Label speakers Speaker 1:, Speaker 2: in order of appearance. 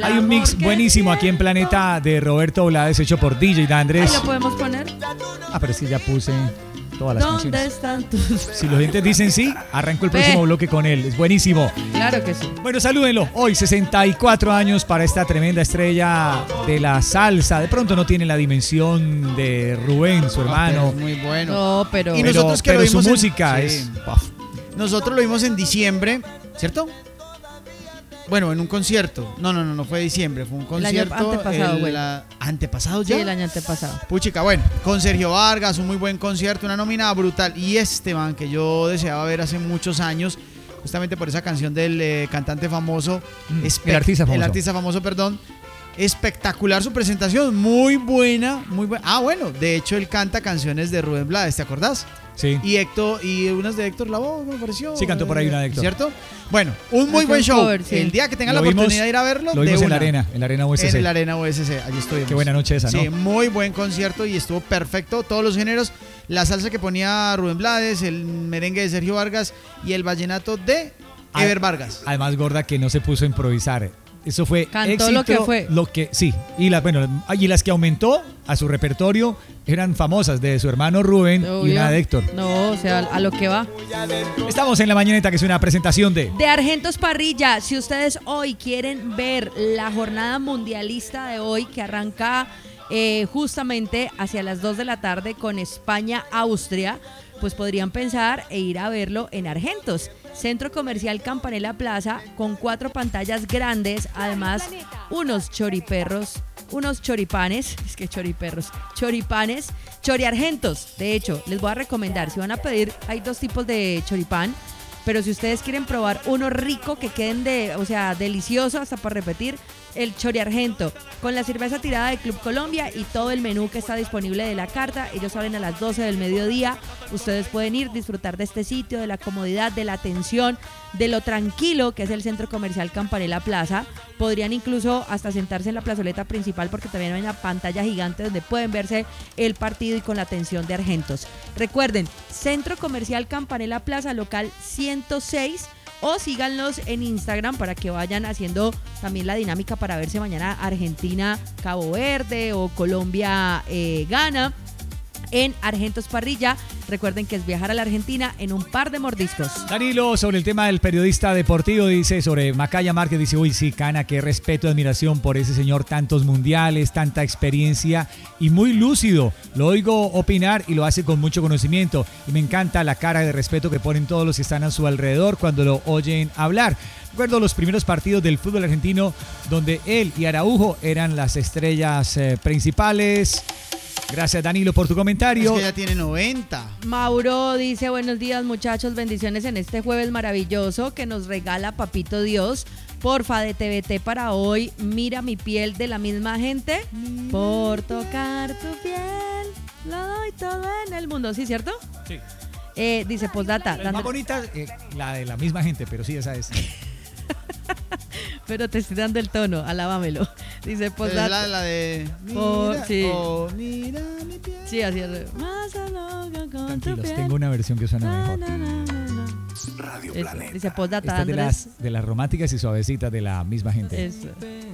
Speaker 1: Hay un mix buenísimo aquí en Planeta de Roberto Blades hecho por DJ Andrés.
Speaker 2: ¿Ahí lo podemos poner?
Speaker 1: Pero es que ya puse todas las
Speaker 2: ¿Dónde
Speaker 1: canciones.
Speaker 2: están tus...?
Speaker 1: Si los oyentes dicen sí, arranco el próximo bloque con él. Es buenísimo.
Speaker 2: Claro que sí.
Speaker 1: Bueno, salúdenlo. Hoy 64 años para esta tremenda estrella de la salsa. De pronto no tiene la dimensión de Rubén, su hermano.
Speaker 3: Muy bueno.
Speaker 2: No, pero...
Speaker 3: Y nosotros que lo
Speaker 1: su
Speaker 3: vimos
Speaker 1: música
Speaker 3: sí.
Speaker 1: es... Puff.
Speaker 3: Nosotros lo vimos en diciembre, ¿cierto? Bueno, en un concierto. No fue diciembre, fue un concierto.
Speaker 2: El año antepasado, güey.
Speaker 3: ¿Antepasado ya?
Speaker 2: Sí, el año antepasado.
Speaker 3: Puchica, bueno, con Sergio Vargas, un muy buen concierto, una nómina brutal. Y este man que yo deseaba ver hace muchos años, justamente por esa canción del cantante famoso.
Speaker 1: El artista famoso.
Speaker 3: El artista famoso, perdón. Espectacular su presentación, muy buena, muy buena. Ah, bueno, de hecho él canta canciones de Rubén Blades, ¿te acordás?
Speaker 1: Sí.
Speaker 3: Y unas de Héctor Lavoe, me pareció.
Speaker 1: Sí, cantó por ahí una de Héctor.
Speaker 3: ¿Cierto? Bueno, un muy buen show.
Speaker 2: Cover, sí.
Speaker 3: El día que tengan la
Speaker 1: Lo vimos-
Speaker 3: oportunidad de ir a verlo,
Speaker 1: Lo
Speaker 3: de
Speaker 1: vimos en
Speaker 3: una.
Speaker 1: la arena USC.
Speaker 3: En la Arena USC, allí estuvimos.
Speaker 1: Qué buena noche esa, ¿no?
Speaker 3: Sí, muy buen concierto y estuvo perfecto. Todos los géneros, la salsa que ponía Rubén Blades, el merengue de Sergio Vargas y el vallenato de Ever Vargas.
Speaker 1: Además, gorda, que no se puso a improvisar. Eso fue
Speaker 2: Cantó
Speaker 1: éxito,
Speaker 2: lo que fue.
Speaker 1: Sí. Y las que aumentó a su repertorio eran famosas, de su hermano Rubén y
Speaker 2: Obvio.
Speaker 1: una de Héctor.
Speaker 2: No, o sea, a lo que va.
Speaker 1: Estamos en La Mañaneta, que es una presentación de...
Speaker 2: De Argentos Parrilla, si ustedes hoy quieren ver la jornada mundialista de hoy que arranca justamente hacia las 2 de la tarde con España-Austria, pues podrían pensar e ir a verlo en Argentos. Centro Comercial Campanella Plaza con 4 pantallas grandes, además unos choriperros, unos choripanes, es que choripanes, choriargentos. De hecho, les voy a recomendar, si van a pedir, hay 2 tipos de choripán, pero si ustedes quieren probar uno rico que queden delicioso hasta para repetir, el choriargento con la cerveza tirada de Club Colombia y todo el menú que está disponible de la carta. Ellos abren a las 12 del mediodía. Ustedes pueden ir, disfrutar de este sitio, de la comodidad, de la atención, de lo tranquilo que es el Centro Comercial Campanella Plaza. Podrían incluso hasta sentarse en la plazoleta principal porque también hay una pantalla gigante donde pueden verse el partido y con la atención de Argentos. Recuerden, Centro Comercial Campanella Plaza, local 106, o síganlos en Instagram para que vayan haciendo también la dinámica para verse mañana Argentina, Cabo Verde o Colombia, Ghana. En Argentos Parrilla, recuerden que es viajar a la Argentina en un par de mordiscos.
Speaker 1: Danilo, sobre el tema del periodista deportivo, dice sobre Macaya Márquez, dice, uy, sí, Cana, qué respeto y admiración por ese señor, tantos mundiales, tanta experiencia y muy lúcido. Lo oigo opinar y lo hace con mucho conocimiento y me encanta la cara de respeto que ponen todos los que están a su alrededor cuando lo oyen hablar. Recuerdo los primeros partidos del fútbol argentino donde él y Araujo eran las estrellas principales. Gracias, Danilo, por tu comentario.
Speaker 3: Es que ya tiene 90.
Speaker 2: Mauro dice, buenos días muchachos, bendiciones en este jueves maravilloso que nos regala Papito Dios. Porfa, de TVT para hoy, mira mi piel de la misma gente. Por tocar tu piel, lo doy todo en el mundo. ¿Sí, cierto?
Speaker 1: Sí.
Speaker 2: Dice postdata.
Speaker 1: La más bonita, la de la misma gente, pero sí, esa es.
Speaker 2: Pero te estoy dando el tono, alabámelo. Dice postdata.
Speaker 3: La de...
Speaker 2: Mira, sí.
Speaker 3: Mira mi piel.
Speaker 2: Sí, así es. Más loca con
Speaker 1: Tranquilos,
Speaker 2: tu piel.
Speaker 1: tengo una versión que suena mejor.
Speaker 4: Radio
Speaker 2: Eso.
Speaker 4: Planeta.
Speaker 2: Dice postdata,
Speaker 1: Esta es
Speaker 2: Andrés.
Speaker 1: de las románticas y suavecitas de la misma gente.
Speaker 2: Eso.